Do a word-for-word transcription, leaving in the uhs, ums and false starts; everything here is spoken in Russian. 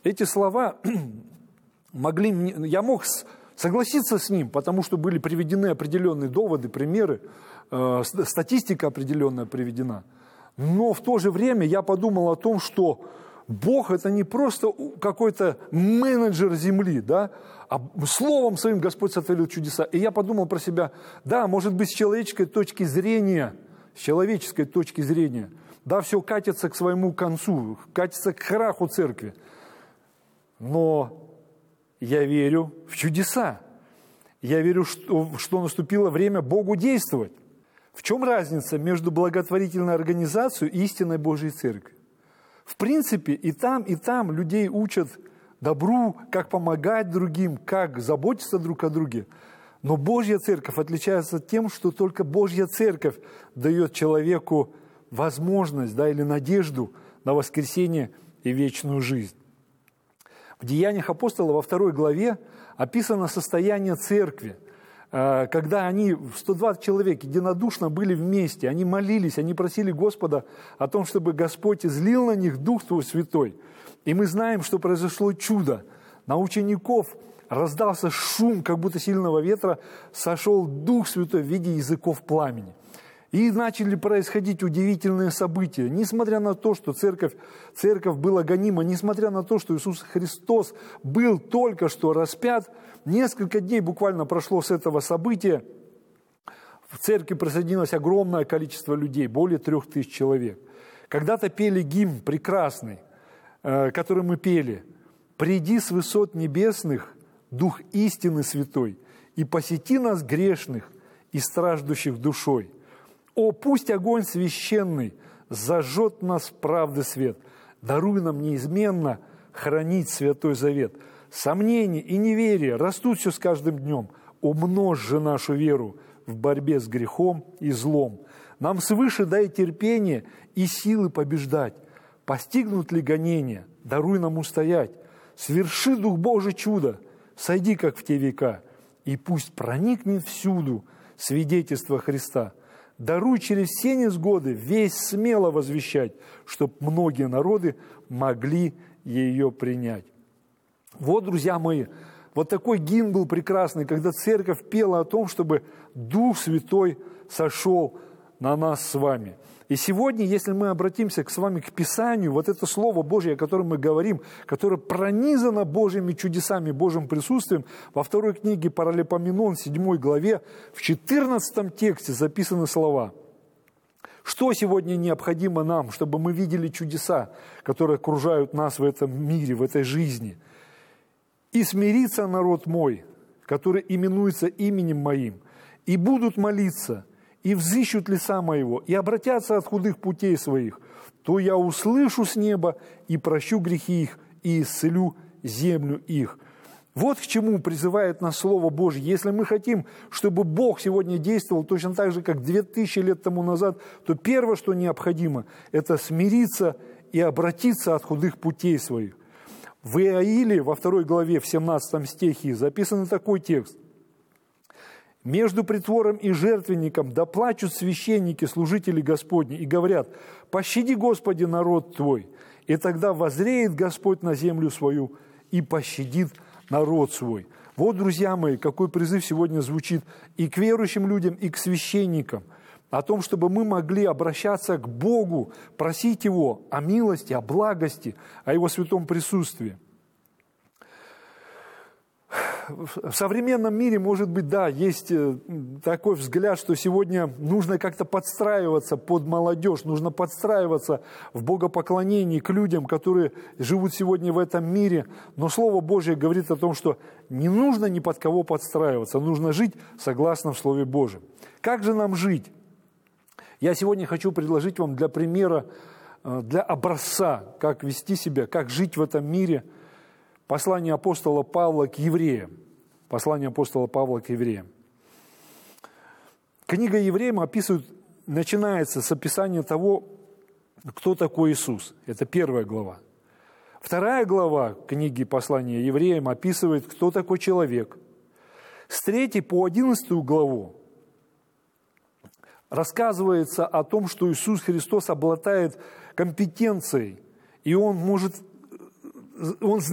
эти слова могли... Я мог согласиться с ним, потому что были приведены определенные доводы, примеры, э, статистика определенная приведена. Но в то же время я подумал о том, что Бог – это не просто какой-то менеджер земли, да, а словом своим Господь сотворил чудеса. И я подумал про себя, да, может быть, с человеческой точки зрения, с человеческой точки зрения, да, все катится к своему концу, катится к краху церкви. Но я верю в чудеса. Я верю, что, что наступило время Богу действовать. В чем разница между благотворительной организацией и истинной Божьей церковью? В принципе, и там, и там людей учат добру, как помогать другим, как заботиться друг о друге. Но Божья церковь отличается тем, что только Божья церковь дает человеку возможность, да, или надежду на воскресение и вечную жизнь. В Деяниях апостолов во второй главе описано состояние церкви, когда они, сто двадцать человек, единодушно были вместе, они молились, они просили Господа о том, чтобы Господь излил на них Дух Твой Святой. И мы знаем, что произошло чудо. На учеников раздался шум, как будто сильного ветра, сошел Дух Святой в виде языков пламени. И начали происходить удивительные события. Несмотря на то, что церковь, церковь была гонима, несмотря на то, что Иисус Христос был только что распят, несколько дней буквально прошло с этого события. В церкви присоединилось огромное количество людей, более трех тысяч человек. Когда-то пели гимн прекрасный, который мы пели. «Приди с высот небесных, Дух истины святой, и посети нас грешных и страждущих душой. О, пусть огонь священный зажжет нас в правды свет, даруй нам неизменно хранить святой завет. Сомнения и неверие растут все с каждым днем. Умножь же нашу веру в борьбе с грехом и злом. Нам свыше дай терпение и силы побеждать. Постигнут ли гонения, даруй нам устоять. Сверши, Дух Божий, чудо, сойди, как в те века, и пусть проникнет всюду свидетельство Христа. Даруй через все невзгоды весь смело возвещать, чтоб многие народы могли ее принять». Вот, друзья мои, вот такой гимн был прекрасный, когда церковь пела о том, чтобы Дух Святой сошел на нас с вами. И сегодня, если мы обратимся к, с вами к Писанию, вот это Слово Божье, о котором мы говорим, которое пронизано Божьими чудесами, Божьим присутствием, во второй книге Паралипоменон, седьмой главе, в четырнадцатом тексте записаны слова. Что сегодня необходимо нам, чтобы мы видели чудеса, которые окружают нас в этом мире, в этой жизни? «И смирится народ мой, который именуется именем моим, и будут молиться, и взыщут лица моего, и обратятся от худых путей своих, то я услышу с неба и прощу грехи их, и исцелю землю их». Вот к чему призывает нас Слово Божье. Если мы хотим, чтобы Бог сегодня действовал точно так же, как две тысячи лет тому назад, то первое, что необходимо, это смириться и обратиться от худых путей своих. В Иаиле, во второй главе, в семнадцатом стихе, записан такой текст. «Между притвором и жертвенником да плачут священники, служители Господни, и говорят: пощади, Господи, народ Твой, и тогда воззреет Господь на землю свою и пощадит народ свой». Вот, друзья мои, какой призыв сегодня звучит и к верующим людям, и к священникам, о том, чтобы мы могли обращаться к Богу, просить Его о милости, о благости, о Его святом присутствии. В современном мире, может быть, да, есть такой взгляд, что сегодня нужно как-то подстраиваться под молодежь, нужно подстраиваться в богопоклонении к людям, которые живут сегодня в этом мире. Но Слово Божье говорит о том, что не нужно ни под кого подстраиваться, нужно жить согласно в Слове Божьем. Как же нам жить? Я сегодня хочу предложить вам для примера, для образца, как вести себя, как жить в этом мире, послание апостола Павла к евреям. Послание апостола Павла к евреям. Книга Евреям описывает, начинается с описания того, кто такой Иисус. Это первая глава. Вторая глава книги послания Евреям описывает, кто такой человек. С третьей по одиннадцатую главу рассказывается о том, что Иисус Христос обладает компетенцией, и Он может, Он